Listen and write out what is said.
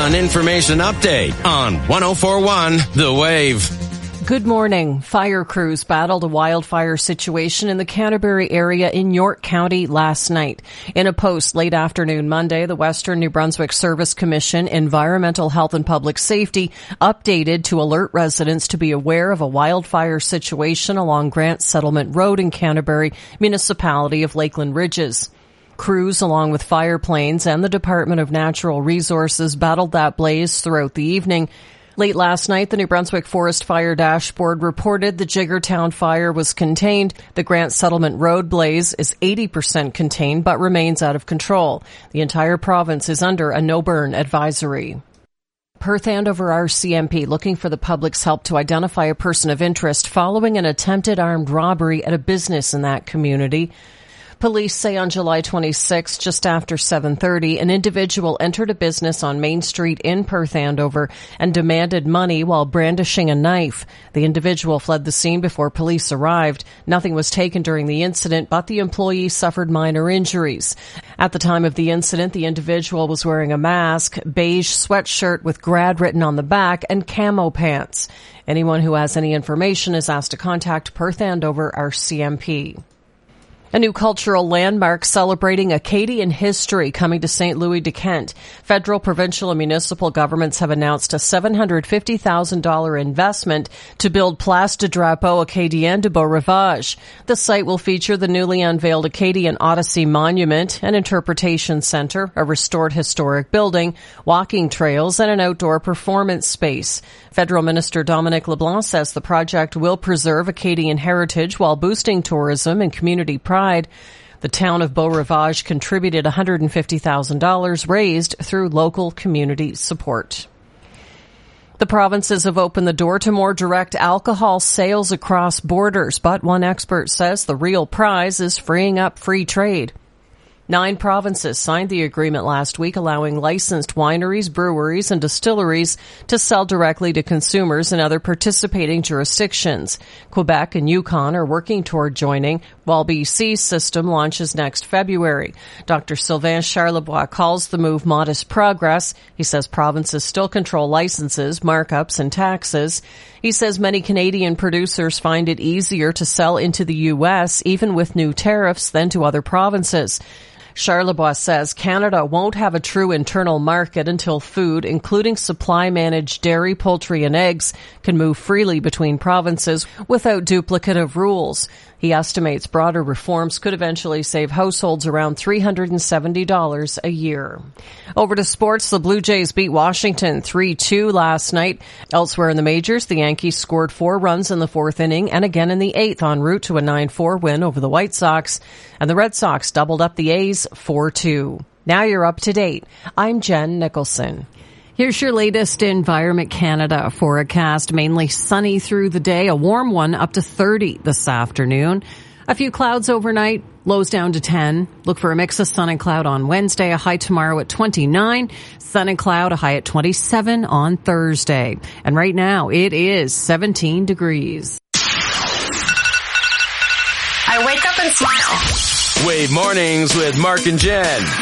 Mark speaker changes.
Speaker 1: An information update on 104.1 The Wave.
Speaker 2: Good morning. Fire crews battled a wildfire situation in the Canterbury area in York County last night. In a post late afternoon Monday, the Western New Brunswick Service Commission Environmental Health and Public Safety updated to alert residents to be aware of a wildfire situation along Grant Settlement Road in Canterbury, municipality of Lakeland Ridges. Crews, along with fire planes and the Department of Natural Resources, battled that blaze throughout the evening. Late last night, the New Brunswick Forest Fire Dashboard reported the Jiggertown fire was contained. The Grant Settlement Road blaze is 80% contained but remains out of control. The entire province is under a no-burn advisory. Perth Andover RCMP looking for the public's help to identify a person of interest following an attempted armed robbery at a business in that community. Police say on July 26, just after 7:30, an individual entered a business on Main Street in Perth Andover and demanded money while brandishing a knife. The individual fled the scene before police arrived. Nothing was taken during the incident, but the employee suffered minor injuries. At the time of the incident, the individual was wearing a mask, beige sweatshirt with grad written on the back, and camo pants. Anyone who has any information is asked to contact Perth Andover RCMP. A new cultural landmark celebrating Acadian history coming to St. Louis de Kent. Federal, provincial, and municipal governments have announced a $750,000 investment to build Place de Drapeau Acadien de Beau-Rivage. The site will feature the newly unveiled Acadian Odyssey Monument, an interpretation center, a restored historic building, walking trails, and an outdoor performance space. Federal Minister Dominic LeBlanc says the project will preserve Acadian heritage while boosting tourism and community pride. The town of Beau-Rivage contributed $150,000 raised through local community support. The provinces have opened the door to more direct alcohol sales across borders, but one expert says the real prize is freeing up free trade. 9 provinces signed the agreement last week, allowing licensed wineries, breweries, and distilleries to sell directly to consumers in other participating jurisdictions. Quebec and Yukon are working toward joining, while BC's system launches next February. Dr. Sylvain Charlebois calls the move modest progress. He says provinces still control licenses, markups, and taxes. He says many Canadian producers find it easier to sell into the U.S., even with new tariffs, than to other provinces. Charlebois says Canada won't have a true internal market until food, including supply-managed dairy, poultry, and eggs, can move freely between provinces without duplicative rules. He estimates broader reforms could eventually save households around $370 a year. Over to sports. The Blue Jays beat Washington 3-2 last night. Elsewhere in the majors, the Yankees scored 4 runs in the 4th inning and again in the 8th en route to a 9-4 win over the White Sox. And the Red Sox doubled up the A's 4-2. Now you're up to date. I'm Jen Nicholson. Here's your latest Environment Canada forecast. Mainly sunny through the day, a warm one up to 30 this afternoon. A few clouds overnight, lows down to 10. Look for a mix of sun and cloud on Wednesday, a high tomorrow at 29. Sun and cloud, a high at 27 on Thursday. And right now, it is 17 degrees.
Speaker 3: I wake up and smile.
Speaker 1: Wave Mornings with Mark and Jen.